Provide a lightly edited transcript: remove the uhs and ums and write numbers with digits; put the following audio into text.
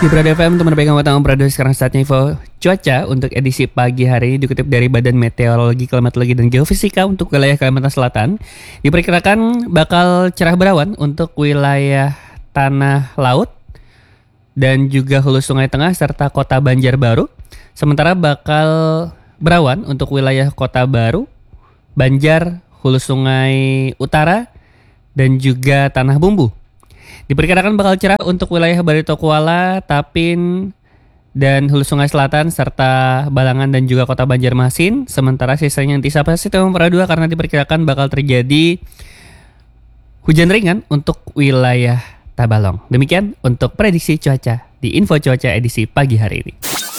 Di Prada FM, teman pegang watang Prada, sekarang saatnya info cuaca untuk edisi pagi hari ini dikutip dari Badan Meteorologi, Klimatologi, dan Geofisika untuk wilayah Kalimantan Selatan. Diperkirakan bakal cerah berawan untuk wilayah tanah laut dan juga hulu sungai tengah serta kota Banjarbaru. Sementara bakal berawan untuk wilayah kota Baru, Banjar, hulu sungai utara, dan juga tanah bumbu. Diperkirakan bakal cerah untuk wilayah Barito Kuala, Tapin, dan hulu sungai selatan serta Balangan dan juga kota Banjarmasin. Sementara sisanya antisipasi Tempera 2 karena diperkirakan bakal terjadi hujan ringan untuk wilayah Tabalong. Demikian untuk prediksi cuaca di Info Cuaca edisi pagi hari ini.